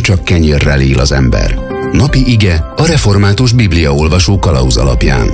csak kenyérrel él az ember. Napi ige a református bibliaolvasó kalauz alapján.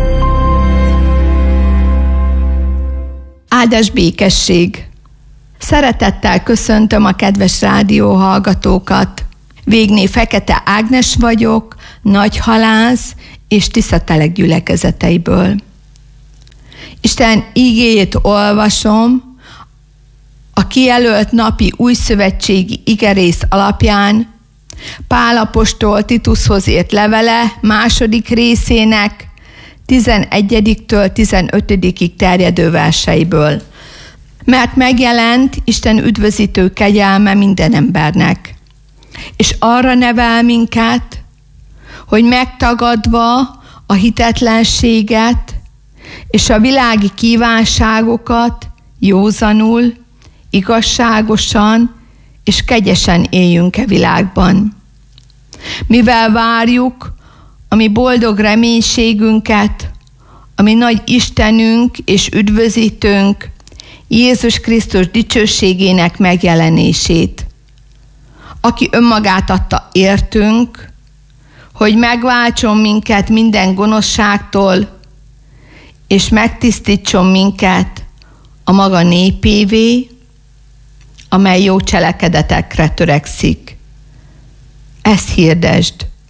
Áldás békesség! Szeretettel köszöntöm a kedves rádióhallgatókat. Végné Fekete Ágnes vagyok, nagyhalász és Tiszatelek gyülekezeteiből. Isten igéjét olvasom a kijelölt napi újszövetségi igerész alapján Pál apostol Titushoz írt levele 2. részének 11-től 15-ig terjedő verseiből. Mert megjelent Isten üdvözítő kegyelme minden embernek, és arra nevel minket, hogy megtagadva a hitetlenséget és a világi kívánságokat józanul, igazságosan és kegyesen éljünk-e világban. Mivel várjuk a mi boldog reménységünket, a mi nagy Istenünk és üdvözítőnk, Jézus Krisztus dicsőségének megjelenését, aki önmagát adta értünk, hogy megváltson minket minden gonoszságtól, és megtisztítson minket a maga népévé, amely jó cselekedetekre törekszik. Ezt hirdesd.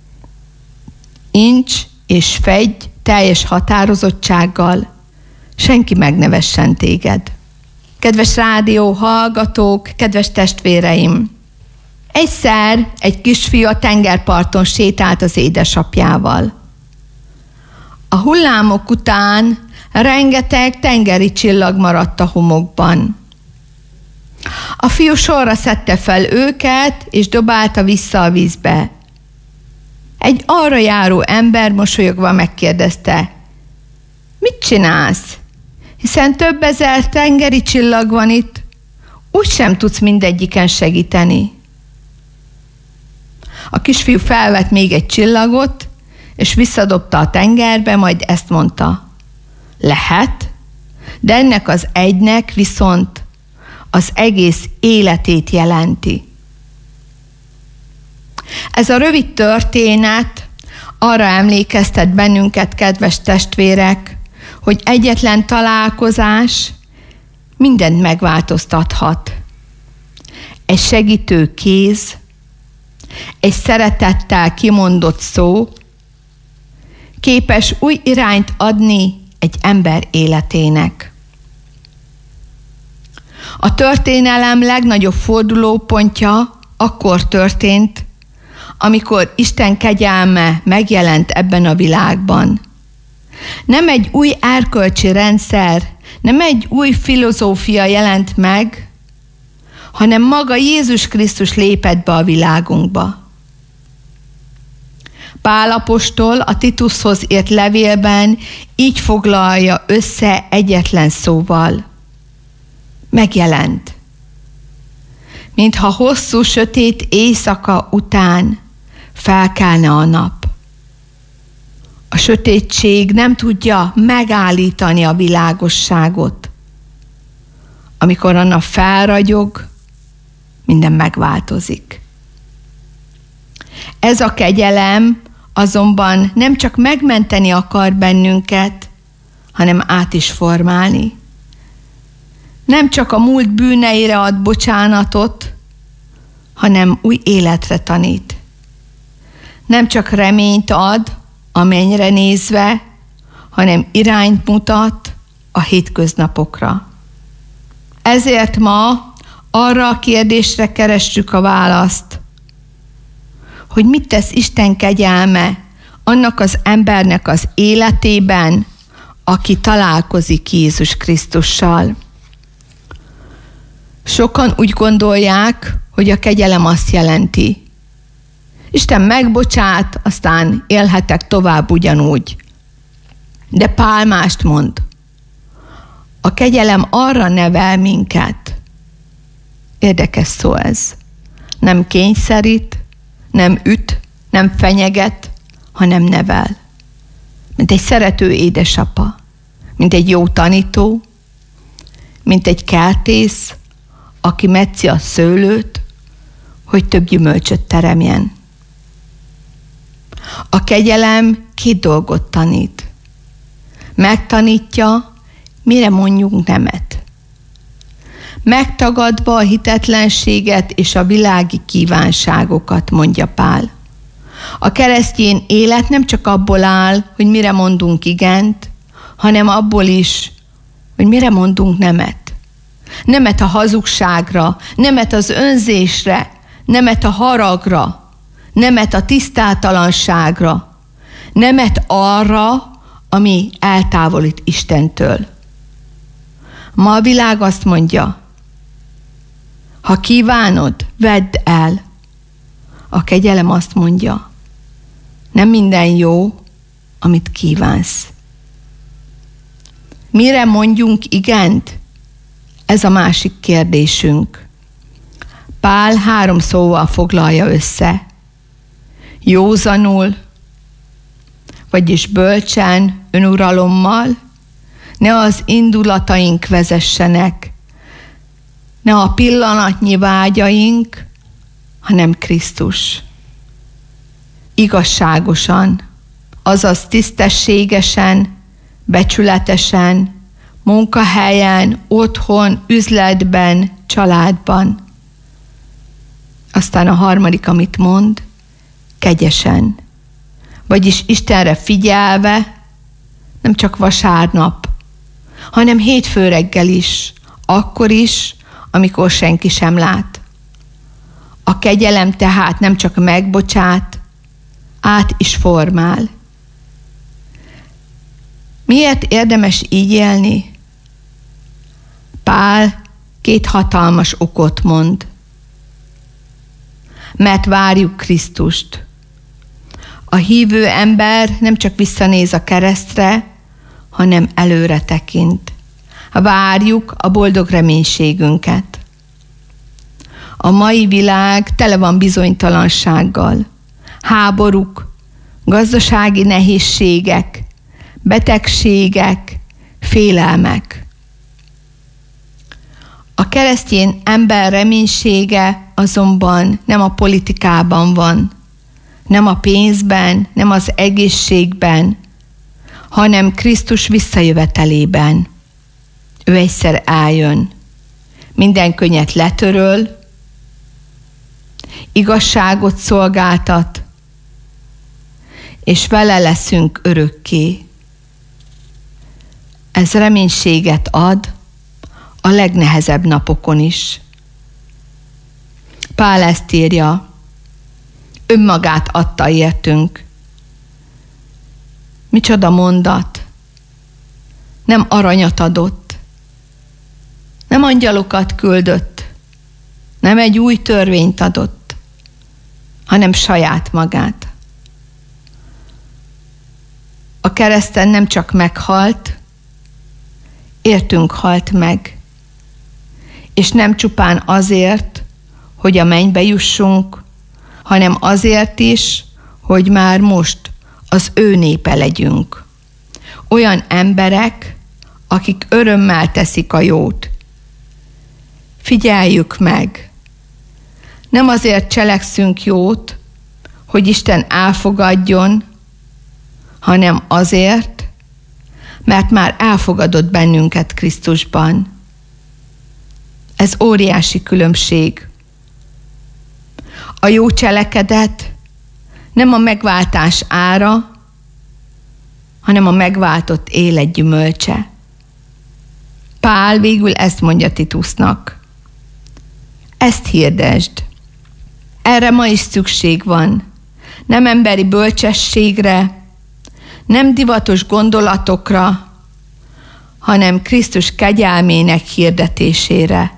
Incs és fedj teljes határozottsággal, senki meg ne vessen téged. Kedves rádió hallgatók, kedves testvéreim! Egyszer egy kisfiú a tengerparton sétált az édesapjával. A hullámok után rengeteg tengeri csillag maradt a homokban. A fiú sorra szedte fel őket, és dobálta vissza a vízbe. Egy arra járó ember mosolyogva megkérdezte: mit csinálsz? Hiszen több ezer tengeri csillag van itt, úgysem tudsz mindegyiken segíteni. A kisfiú felvett még egy csillagot, és visszadobta a tengerbe, majd ezt mondta: lehet, de ennek az egynek viszont az egész életét jelenti. Ez a rövid történet arra emlékeztet bennünket, kedves testvérek, hogy egyetlen találkozás mindent megváltoztathat. Egy segítő kéz, egy szeretettel kimondott szó képes új irányt adni egy ember életének. A történelem legnagyobb fordulópontja akkor történt, amikor Isten kegyelme megjelent ebben a világban. Nem egy új erkölcsi rendszer, nem egy új filozófia jelent meg, hanem maga Jézus Krisztus lépett be a világunkba. Pál apostol a Titushoz írt levélben így foglalja össze egyetlen szóval: megjelent. Mintha hosszú, sötét éjszaka után felkelne a nap. A sötétség nem tudja megállítani a világosságot. Amikor a nap felragyog, minden megváltozik. Ez a kegyelem azonban nem csak megmenteni akar bennünket, hanem át is formálni. Nem csak a múlt bűneire ad bocsánatot, hanem új életre tanít. Nem csak reményt ad a mennyre nézve, hanem irányt mutat a hétköznapokra. Ezért ma arra a kérdésre keressük a választ, hogy mit tesz Isten kegyelme annak az embernek az életében, aki találkozik Jézus Krisztussal. Sokan úgy gondolják, hogy a kegyelem azt jelenti: Isten megbocsát, aztán élhetek tovább ugyanúgy. De Pál mást mond. A kegyelem arra nevel minket. Érdekes szó ez. Nem kényszerít, nem üt, nem fenyeget, hanem nevel. Mint egy szerető édesapa, mint egy jó tanító, mint egy kertész, aki metszi a szőlőt, hogy több gyümölcsöt teremjen. A kegyelem 2 dolgot tanít. Megtanítja, mire mondjunk nemet. Megtagadva a hitetlenséget és a világi kívánságokat, mondja Pál. A keresztény élet nem csak abból áll, hogy mire mondunk igent, hanem abból is, hogy mire mondunk nemet. Nemet a hazugságra, nemet az önzésre, nemet a haragra, nemet a tisztátalanságra, nemet arra, ami eltávolít Istentől. Ma a világ azt mondja, ha kívánod, vedd el. A kegyelem azt mondja, nem minden jó, amit kívánsz. Mire mondjunk igent? Ez a másik kérdésünk. Pál 3 szóval foglalja össze. Józanul, vagyis bölcsen, önuralommal, ne az indulataink vezessenek, ne a pillanatnyi vágyaink, hanem Krisztus. Igazságosan, azaz tisztességesen, becsületesen, munkahelyen, otthon, üzletben, családban. Aztán a 3., amit mond, kegyesen. Vagyis Istenre figyelve, nem csak vasárnap, hanem hétfő reggel is, akkor is, amikor senki sem lát. A kegyelem tehát nem csak megbocsát, át is formál. Miért érdemes így élni? Pál 2 hatalmas okot mond. Mert várjuk Krisztust. A hívő ember nem csak visszanéz a keresztre, hanem előre tekint. Várjuk a boldog reménységünket. A mai világ tele van bizonytalansággal. Háborúk, gazdasági nehézségek, betegségek, félelmek. A keresztény ember reménysége azonban nem a politikában van, nem a pénzben, nem az egészségben, hanem Krisztus visszajövetelében. Ő egyszer eljön, minden könnyet letöröl, igazságot szolgáltat, és vele leszünk örökké. Ez reménységet ad a legnehezebb napokon is. Pál ezt írja, önmagát adta értünk. Micsoda mondat! Nem aranyat adott, nem angyalokat küldött, nem egy új törvényt adott, hanem saját magát. A kereszten nem csak meghalt, értünk halt meg, és nem csupán azért, hogy a mennybe jussunk, hanem azért is, hogy már most az ő népe legyünk. Olyan emberek, akik örömmel teszik a jót. Figyeljük meg! Nem azért cselekszünk jót, hogy Isten elfogadjon, hanem azért, mert már elfogadott bennünket Krisztusban. Ez óriási különbség. A jó cselekedet nem a megváltás ára, hanem a megváltott élet gyümölcse. Pál végül ezt mondja Titusnak. Ezt hirdesd. Erre ma is szükség van. Nem emberi bölcsességre, nem divatos gondolatokra, hanem Krisztus kegyelmének hirdetésére.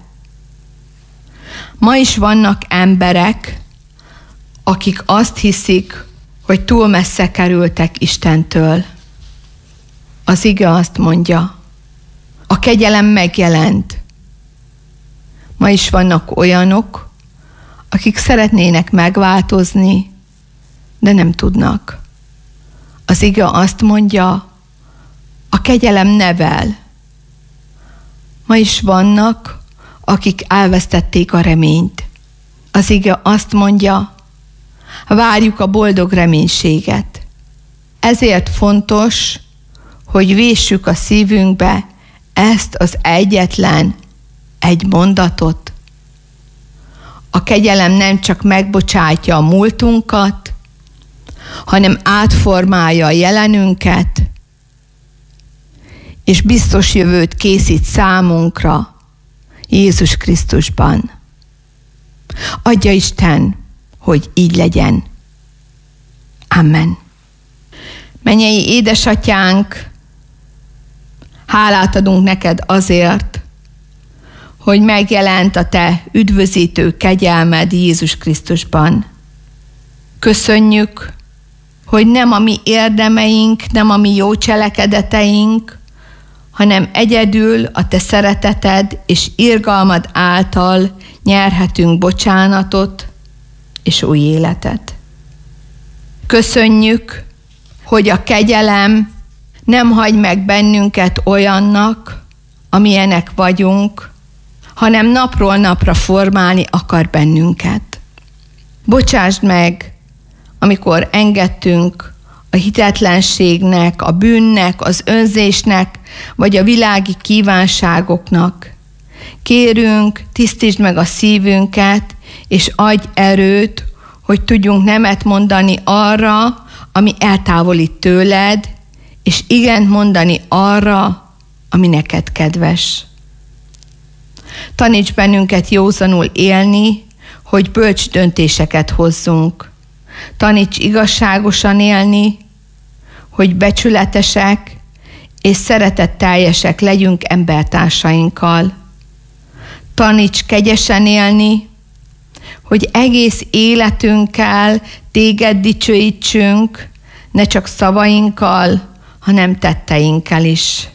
Ma is vannak emberek, akik azt hiszik, hogy túl messze kerültek Istentől. Az ige azt mondja, a kegyelem megjelent. Ma is vannak olyanok, akik szeretnének megváltozni, de nem tudnak. Az ige azt mondja, a kegyelem nevel. Ma is vannak, akik elvesztették a reményt. Az ige azt mondja, várjuk a boldog reménységet. Ezért fontos, hogy véssük a szívünkbe ezt az egyetlen egy mondatot. A kegyelem nem csak megbocsátja a múltunkat, hanem átformálja a jelenünket, és biztos jövőt készít számunkra Jézus Krisztusban. Adja Isten, hogy így legyen. Amen. Mennyei édesatyánk, hálát adunk neked azért, hogy megjelent a te üdvözítő kegyelmed Jézus Krisztusban. Köszönjük, hogy nem a mi érdemeink, nem a mi jó cselekedeteink, hanem egyedül a te szereteted és irgalmad által nyerhetünk bocsánatot és új életet. Köszönjük, hogy a kegyelem nem hagy meg bennünket olyannak, amilyenek vagyunk, hanem napról napra formálni akar bennünket. Bocsásd meg, amikor engedtünk a hitetlenségnek, a bűnnek, az önzésnek, vagy a világi kívánságoknak. Kérünk, tisztítsd meg a szívünket, és adj erőt, hogy tudjunk nemet mondani arra, ami eltávolít tőled, és igent mondani arra, ami neked kedves. Taníts bennünket józanul élni, hogy bölcs döntéseket hozzunk. Taníts igazságosan élni, hogy becsületesek és szeretetteljesek legyünk embertársainkkal. Taníts kegyesen élni, hogy egész életünkkel téged dicsőítsünk, ne csak szavainkkal, hanem tetteinkkel is.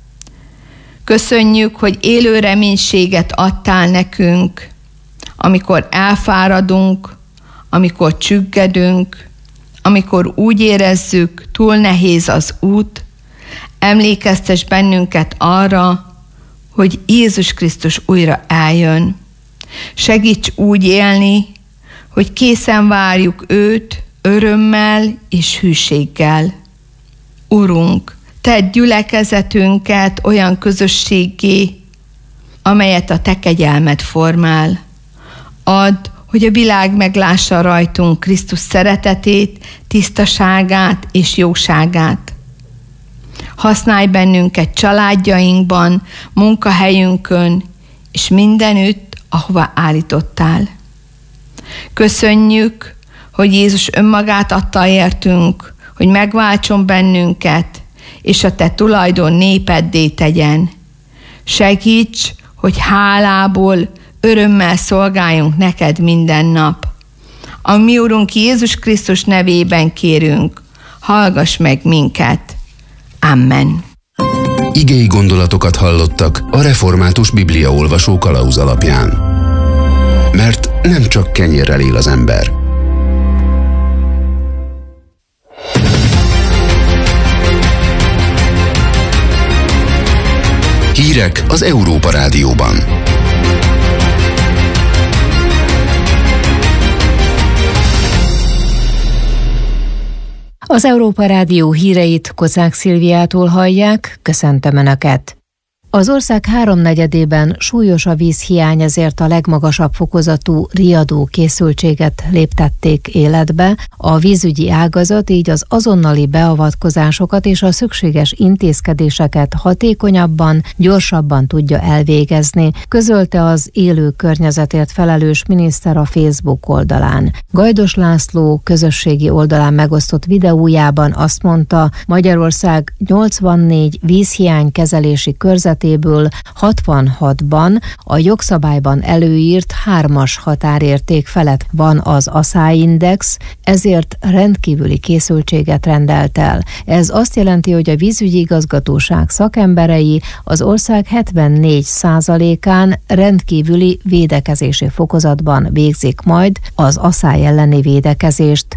Köszönjük, hogy élő reménységet adtál nekünk, amikor elfáradunk, amikor csüggedünk, amikor úgy érezzük, túl nehéz az út, emlékeztes bennünket arra, hogy Jézus Krisztus újra eljön. Segíts úgy élni, hogy készen várjuk őt örömmel és hűséggel. Urunk, tedd gyülekezetünket olyan közösséggé, amelyet a te kegyelmed formál. Add, hogy a világ meglássa rajtunk Krisztus szeretetét, tisztaságát és jóságát. Használj bennünket családjainkban, munkahelyünkön, és mindenütt, ahova állítottál. Köszönjük, hogy Jézus önmagát adta értünk, hogy megváltson bennünket, és a te tulajdon népeddé tegyen. Segíts, hogy hálából örömmel szolgáljunk neked minden nap. A mi Urunk Jézus Krisztus nevében kérünk, hallgass meg minket. Amen. Igei gondolatokat hallottak a Református Bibliaolvasó kalauz alapján. Mert nem csak kenyérrel él az ember. Hírek az Európa Rádióban. Az Európa Rádió híreit Kozák Szilviától hallják, köszöntöm Önöket! Az ország 3/4-ében súlyos a vízhiány, ezért a legmagasabb fokozatú riadó készültséget léptették életbe. A vízügyi ágazat így az azonnali beavatkozásokat és a szükséges intézkedéseket hatékonyabban, gyorsabban tudja elvégezni, közölte az élő környezetért felelős miniszter a Facebook oldalán. Gajdos László közösségi oldalán megosztott videójában azt mondta, Magyarország 84 vízhiánykezelési körzetéből 66-ban a jogszabályban előírt 3-as határérték felett van az ASZÁI-index, ezért rendkívüli készültséget rendelt el. Ez azt jelenti, hogy a vízügyi igazgatóság szakemberei az ország 74%-án rendkívüli védekezési fokozatban végzik majd az ASZÁI elleni védekezést.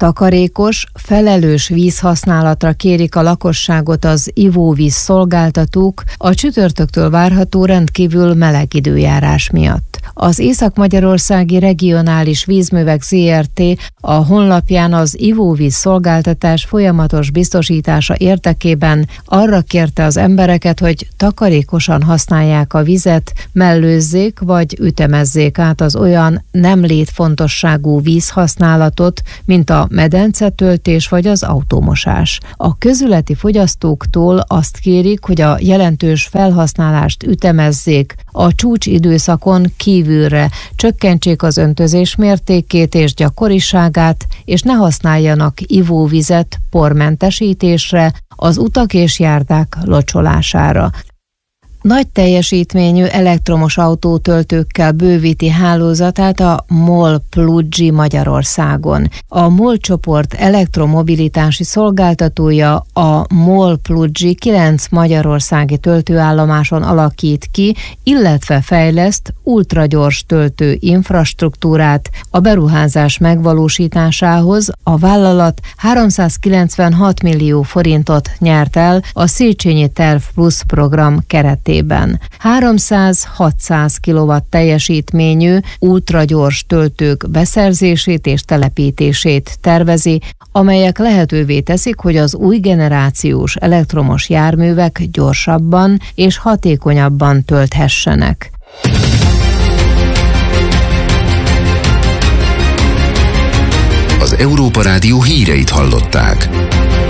Takarékos, felelős vízhasználatra kérik a lakosságot az ivóvíz szolgáltatók a csütörtöktől várható rendkívül meleg időjárás miatt. Az Észak-Magyarországi Regionális Vízművek Zrt. A honlapján az ivóvíz szolgáltatás folyamatos biztosítása érdekében arra kérte az embereket, hogy takarékosan használják a vizet, mellőzzék vagy ütemezzék át az olyan nem létfontosságú vízhasználatot, mint a medencetöltés vagy az autómosás. A közületi fogyasztóktól azt kérik, hogy a jelentős felhasználást ütemezzék, a csúcsidőszakon kívülre csökkentsék az öntözés mértékét és gyakoriságát, és ne használjanak ivóvizet pormentesítésre, az utak és járdák locsolására. Nagy teljesítményű elektromos autótöltőkkel bővíti hálózatát a MOL Plug Magyarországon. A MOL csoport elektromobilitási szolgáltatója a MOL Plug 9 magyarországi töltőállomáson alakít ki, illetve fejleszt ultragyors töltő infrastruktúrát. A beruházás megvalósításához a vállalat 396 millió forintot nyert el a Széchenyi Terv Plus program keretében. 300-600 kW teljesítményű ultragyors töltők beszerzését és telepítését tervezi, amelyek lehetővé teszik, hogy az új generációs elektromos járművek gyorsabban és hatékonyabban tölthessenek. Az Európa Rádió híreit hallották.